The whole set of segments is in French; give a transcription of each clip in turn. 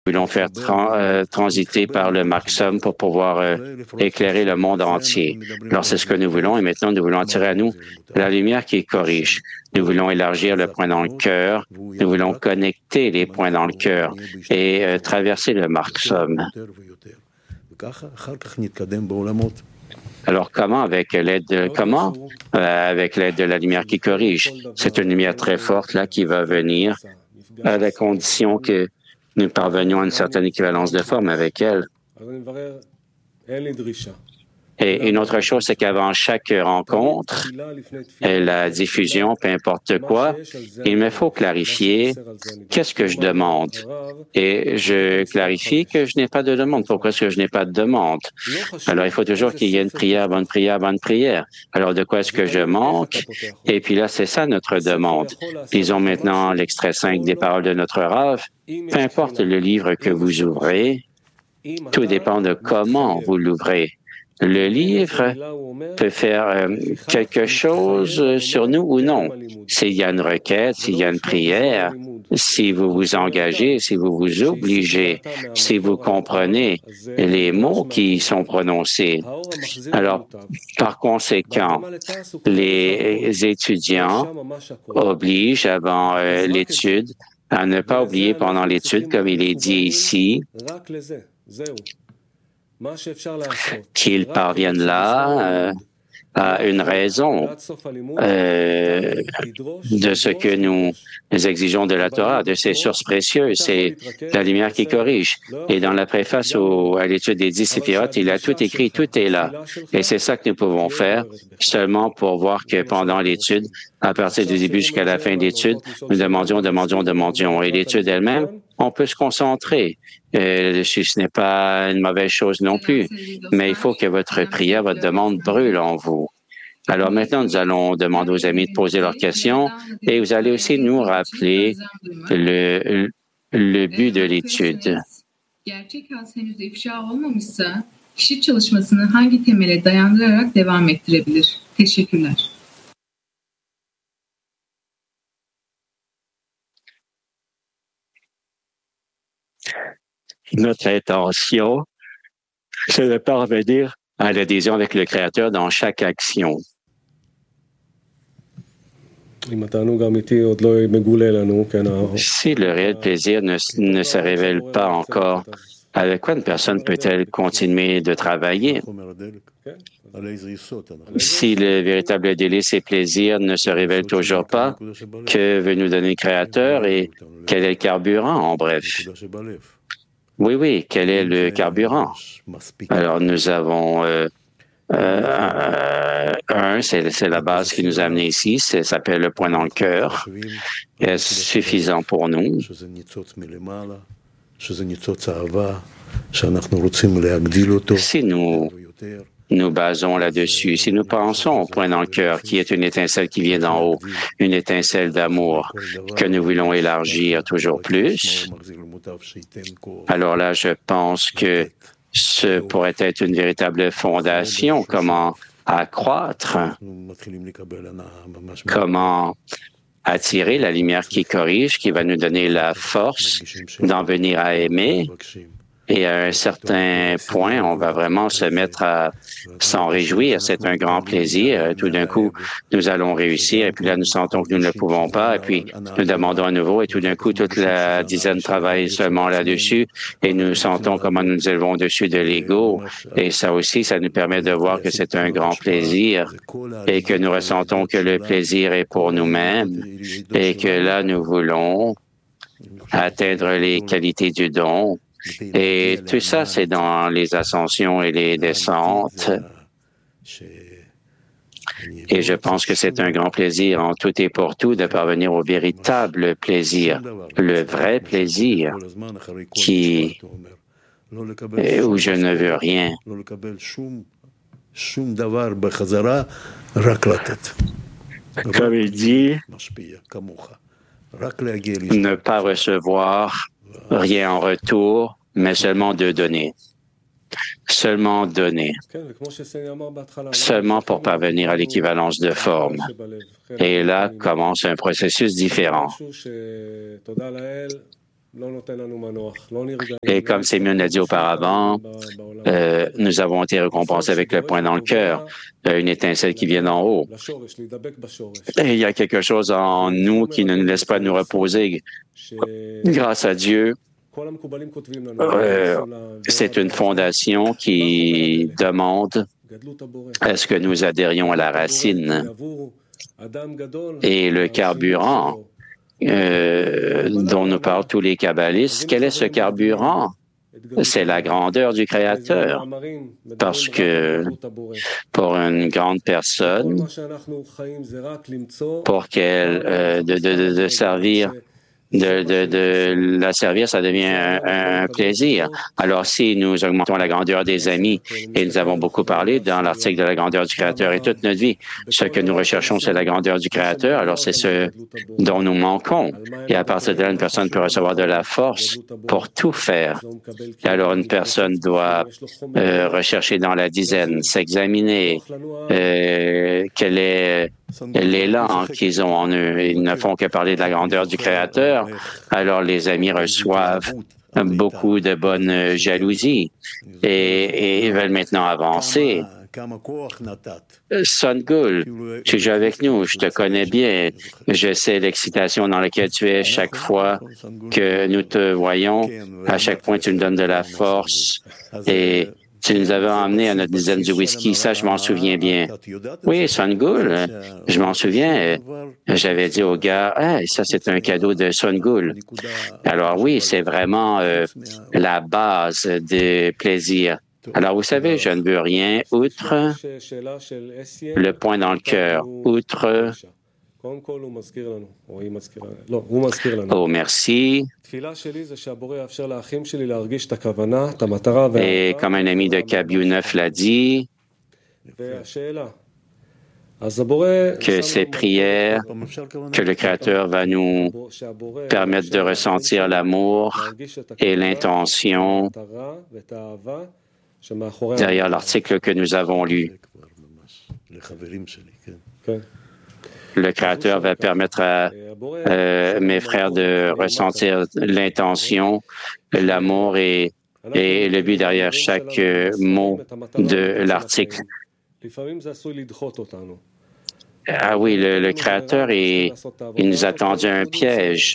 Nous voulons faire transiter par le maximum pour pouvoir éclairer le monde entier. Alors, c'est ce que nous voulons et maintenant, nous voulons attirer à nous la lumière qui corrige. Nous voulons élargir le point dans le cœur. Nous voulons connecter les points dans le cœur et traverser le maximum. Alors, comment avec l'aide de la lumière qui corrige? C'est une lumière très forte là qui va venir à la condition que nous parvenions à une certaine équivalence de forme avec elle. Et une autre chose, c'est qu'avant chaque rencontre, la diffusion, peu importe quoi, il me faut clarifier qu'est-ce que je demande. Et je clarifie que je n'ai pas de demande. Pourquoi est-ce que je n'ai pas de demande? Alors, il faut toujours qu'il y ait une prière, bonne prière, bonne prière. Alors, de quoi est-ce que je manque? Et puis là, c'est ça notre demande. Lisons maintenant l'extrait 5 des paroles de notre Rav. Peu importe le livre que vous ouvrez, tout dépend de comment vous l'ouvrez. Le livre peut faire quelque chose sur nous ou non. S'il y a une requête, s'il y a une prière, si vous vous engagez, si vous vous obligez, si vous comprenez les mots qui sont prononcés. Alors, par conséquent, les étudiants obligent avant l'étude à ne pas oublier pendant l'étude, comme il est dit ici, qu'ils parviennent là à une raison de ce que nous exigeons de la Torah, de ces sources précieuses, c'est la lumière qui corrige. Et dans la préface à l'étude des 10 séphirotes, il a tout écrit, tout est là. Et c'est ça que nous pouvons faire seulement pour voir que pendant l'étude, à partir du début jusqu'à la fin de l'étude, nous demandions. Et l'étude elle-même, on peut se concentrer. Ce n'est pas une mauvaise chose non plus, mais il faut que votre prière, votre demande brûle en vous. Alors maintenant, nous allons demander aux amis de poser leurs questions et vous allez aussi nous rappeler le but de l'étude. Gerçek haz henüz ifşa olmamışsa, kişi çalışmasını hangi temele dayandırarak devam ettirebilir? Teşekkürler. Notre intention, c'est de parvenir à l'adhésion avec le Créateur dans chaque action. Si le réel plaisir ne se révèle pas encore, avec quoi une personne peut-elle continuer de travailler? Si le véritable délice et plaisir ne se révèlent toujours pas, que veut nous donner le Créateur et quel est le carburant, en bref? Oui, quel est le carburant? Alors, nous avons c'est la base qui nous a amenés ici, ça s'appelle le point dans le cœur. Est-ce suffisant pour nous? Si nous basons là-dessus, si nous pensons au point dans le cœur, qui est une étincelle qui vient d'en haut, une étincelle d'amour que nous voulons élargir toujours plus, alors là, je pense que ce pourrait être une véritable fondation, comment accroître, comment attirer la lumière qui corrige, qui va nous donner la force d'en venir à aimer. Et à un certain point, on va vraiment se mettre à s'en réjouir. C'est un grand plaisir. Tout d'un coup, nous allons réussir. Et puis là, nous sentons que nous ne le pouvons pas. Et puis, nous demandons à nouveau. Et tout d'un coup, toute la dizaine travaille seulement là-dessus. Et nous sentons comment nous nous élevons au-dessus de l'ego. Et ça aussi, ça nous permet de voir que c'est un grand plaisir. Et que nous ressentons que le plaisir est pour nous-mêmes. Et que là, nous voulons atteindre les qualités du don. Et tout ça, c'est dans les ascensions et les descentes. Et je pense que c'est un grand plaisir en tout et pour tout de parvenir au véritable plaisir, le vrai plaisir où je ne veux rien. Comme il dit, ne pas recevoir rien en retour, mais seulement de donner. Seulement donner. Seulement pour parvenir à l'équivalence de forme. Et là commence un processus différent. Et comme Sémion l'a dit auparavant, nous avons été récompensés avec le point dans le cœur, une étincelle qui vient d'en haut. Et il y a quelque chose en nous qui ne nous laisse pas nous reposer. Grâce à Dieu, c'est une fondation qui demande à ce que nous adhérions à la racine. Et le carburant dont nous parlent tous les kabbalistes, quel est ce carburant? C'est la grandeur du Créateur. Parce que pour une grande personne, pour qu'elle de servir, de la servir, ça devient un plaisir. Alors, si nous augmentons la grandeur des amis, et nous avons beaucoup parlé dans l'article de la grandeur du Créateur et toute notre vie, ce que nous recherchons, c'est la grandeur du Créateur, alors c'est ce dont nous manquons. Et à partir de là, une personne peut recevoir de la force pour tout faire. Et alors, une personne doit rechercher dans la dizaine, s'examiner quel est l'élan qu'ils ont en eux. Ils ne font que parler de la grandeur du Créateur. Alors, les amis reçoivent beaucoup de bonne jalousie et ils veulent maintenant avancer. Son Goul, tu joues avec nous, je te connais bien. Je sais l'excitation dans laquelle tu es chaque fois que nous te voyons. À chaque point, tu nous donnes de la force et tu nous avais emmenés à notre dizaine du whisky. Ça, je m'en souviens bien. Oui, Son Goul, je m'en souviens. J'avais dit au gars, hey, ça, c'est un cadeau de Son Goul. Alors oui, c'est vraiment la base des plaisirs. Alors, vous savez, je ne veux rien outre le point dans le cœur, outre... Oh, merci. Et comme un ami de Kabiou 9 l'a dit, que ces prières, que le Créateur va nous permettre de ressentir l'amour et l'intention derrière l'article que nous avons lu. Le Créateur va permettre à mes frères de ressentir l'intention, l'amour et le but derrière chaque mot de l'article. Ah oui, le Créateur, il nous a tendu un piège.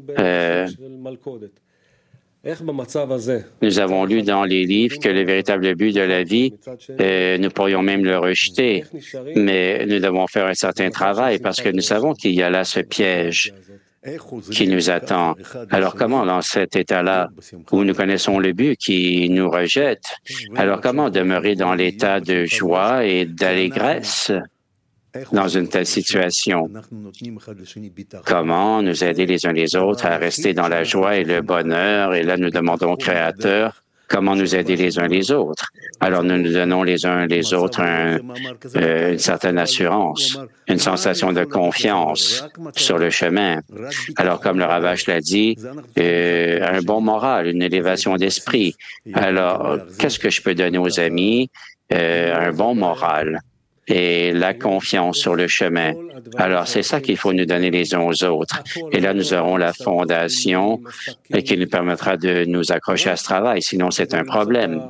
Nous avons lu dans les livres que le véritable but de la vie, nous pourrions même le rejeter, mais nous devons faire un certain travail parce que nous savons qu'il y a là ce piège qui nous attend. Alors comment, dans cet état-là où nous connaissons le but qui nous rejette, alors comment demeurer dans l'état de joie et d'allégresse dans une telle situation? Comment nous aider les uns les autres à rester dans la joie et le bonheur? Et là, nous demandons au Créateur comment nous aider les uns les autres. Alors, nous nous donnons les uns les autres une certaine assurance, une sensation de confiance sur le chemin. Alors, comme le Ravache l'a dit, un bon moral, une élévation d'esprit. Alors, qu'est-ce que je peux donner aux amis? Un bon moral et la confiance sur le chemin. Alors, c'est ça qu'il faut nous donner les uns aux autres. Et là, nous aurons la fondation qui nous permettra de nous accrocher à ce travail. Sinon, c'est un problème.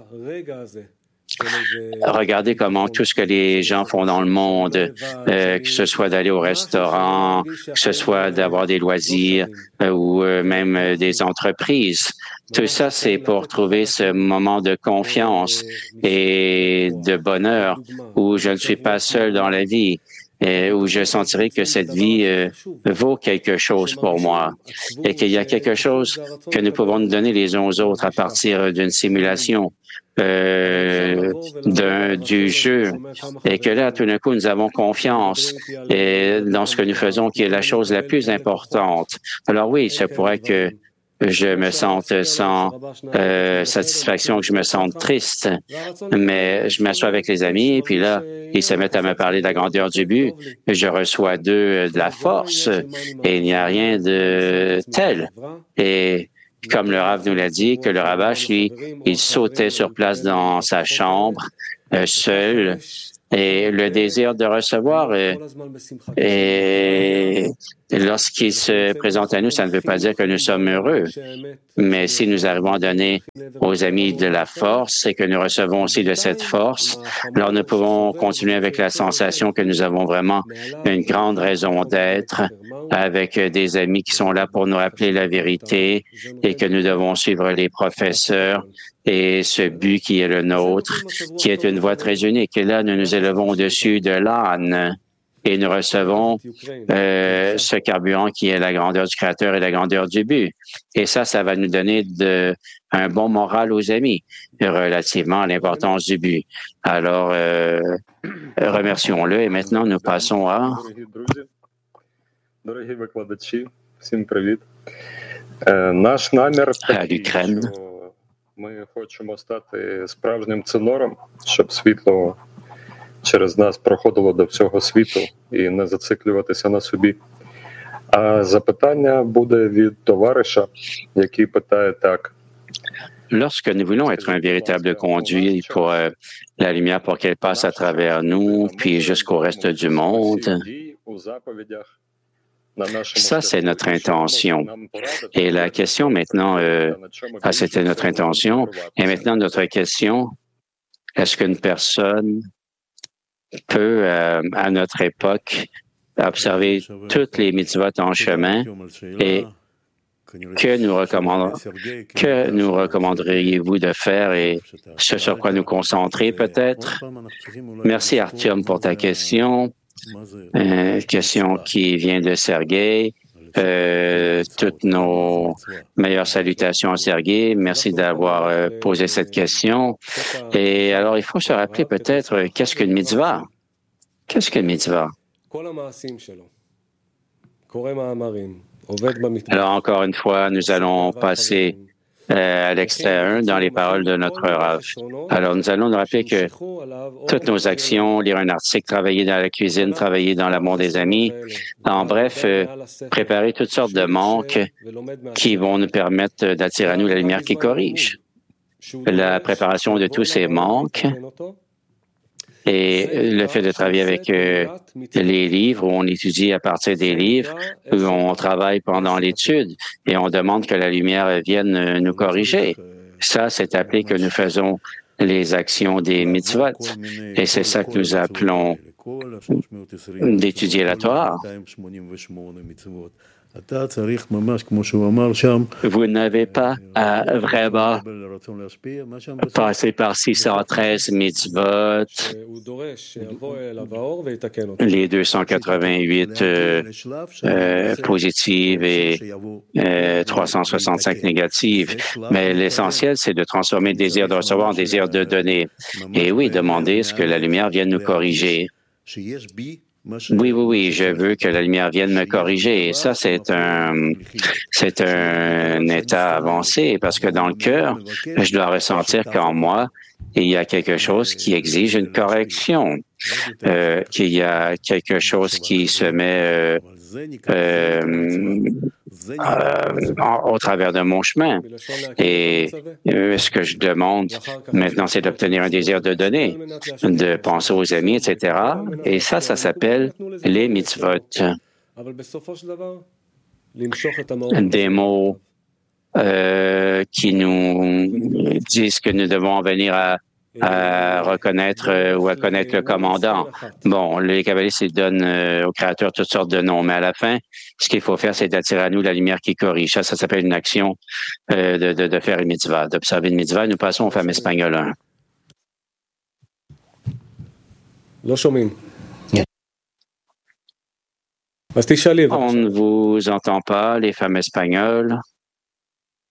Regardez comment tout ce que les gens font dans le monde, que ce soit d'aller au restaurant, que ce soit d'avoir des loisirs ou même des entreprises. Tout ça, c'est pour trouver ce moment de confiance et de bonheur où je ne suis pas seul dans la vie, où je sentirai que cette vie vaut quelque chose pour moi et qu'il y a quelque chose que nous pouvons nous donner les uns aux autres à partir d'une simulation. Du jeu et que là, tout d'un coup, nous avons confiance dans ce que nous faisons, qui est la chose la plus importante. Alors oui, il se pourrait que je me sente sans satisfaction, que je me sente triste, mais je m'assois avec les amis, et puis là, ils se mettent à me parler de la grandeur du but. Je reçois d'eux de la force, et il n'y a rien de tel. Et comme le Rav nous l'a dit, que le Ravache, lui, il sautait sur place dans sa chambre, seul, Et le désir de recevoir, et lorsqu'il se présente à nous, ça ne veut pas dire que nous sommes heureux. Mais si nous arrivons à donner aux amis de la force et que nous recevons aussi de cette force, alors nous pouvons continuer avec la sensation que nous avons vraiment une grande raison d'être avec des amis qui sont là pour nous rappeler la vérité et que nous devons suivre les professeurs et ce but qui est le nôtre, qui est une voie très unique. Et là, nous nous élevons au-dessus de l'âne et nous recevons ce carburant qui est la grandeur du Créateur et la grandeur du but. Et ça va nous donner un bon moral aux amis relativement à l'importance du but. Alors, remercions-le et maintenant nous passons à l'Ukraine. Ми хочемо стати справжнім ценором, щоб світло через нас проходило до всього світу і не зациклюватися на собі. А запитання буде від товариша, який питає так. Lorsque nous voulons être un véritable conduit pour la lumière pour qu'elle passe à travers nous, puis jusqu'au reste du monde, ça, c'est notre intention. Et la question maintenant, c'était notre intention. Et maintenant, notre question, est-ce qu'une personne peut, à notre époque, observer toutes les mitzvot en chemin et que nous recommanderiez-vous de faire et ce sur quoi nous concentrer peut-être? Merci Artyom pour ta question. Question qui vient de Sergei. Toutes nos meilleures salutations à Sergei. Merci d'avoir posé cette question. Et alors, il faut se rappeler peut-être qu'est-ce qu'une mitzvah? Qu'est-ce qu'une mitzvah? Alors, encore une fois, nous allons passer à l'extrait 1 dans les paroles de notre Rav. Alors, nous allons nous rappeler que toutes nos actions, lire un article, travailler dans la cuisine, travailler dans l'amour des amis, en bref, préparer toutes sortes de manques qui vont nous permettre d'attirer à nous la lumière qui corrige. La préparation de tous ces manques et le fait de travailler avec les livres, où on étudie à partir des livres, où on travaille pendant l'étude et on demande que la lumière vienne nous corriger. Ça, c'est appelé que nous faisons les actions des mitzvot. Et c'est ça que nous appelons d'étudier la Torah. Vous n'avez pas à vraiment passer par 613 mitzvot, les 288 positives et 365 négatives. Mais l'essentiel, c'est de transformer le désir de recevoir en désir de donner. Et oui, demander ce que la lumière vienne nous corriger. Oui, je veux que la lumière vienne me corriger. Et ça, c'est un état avancé parce que dans le cœur, je dois ressentir qu'en moi, il y a quelque chose qui exige une correction, qu'il y a quelque chose qui se met au travers de mon chemin. Et ce que je demande maintenant, c'est d'obtenir un désir de donner, de penser aux amis, etc. Et ça s'appelle les mitzvot. Des mots qui nous disent que nous devons venir à reconnaître ou à connaître le commandant. Bon, les kabbalistes, ils donnent au Créateur toutes sortes de noms, mais à la fin, ce qu'il faut faire, c'est d'attirer à nous la lumière qui corrige. Ça s'appelle une action de faire une mitzvah, d'observer une mitzvah. Nous passons aux femmes espagnoles 1. On ne vous entend pas, les femmes espagnoles.